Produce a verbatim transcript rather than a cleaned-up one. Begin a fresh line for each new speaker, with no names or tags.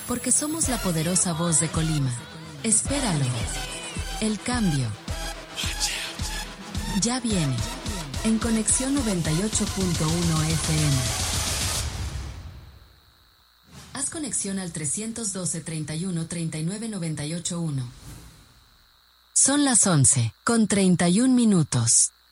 porque somos la poderosa voz de Colima. Espéralo. El cambio ya viene. En Conexión noventa y ocho punto uno F M. Haz conexión al trescientos doce, treinta y uno, treinta y nueve, noventa y ocho uno. Son las once, con treinta y un minutos.